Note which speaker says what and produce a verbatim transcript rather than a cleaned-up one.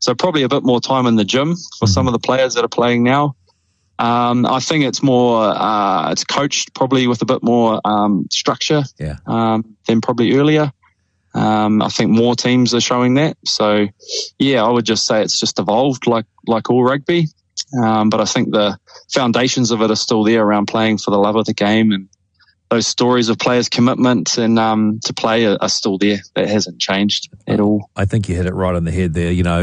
Speaker 1: So probably a bit more time in the gym for some of the players that are playing now. Um, I think it's more, uh, it's coached probably with a bit more um, structure
Speaker 2: yeah.
Speaker 1: um, than probably earlier. Um, I think more teams are showing that. So, yeah, I would just say it's just evolved like like all rugby. Um, but I think the foundations of it are still there around playing for the love of the game, and those stories of players' commitment and um, to play are, are still there. That hasn't changed at all.
Speaker 2: I think you hit it right on the head there. You know,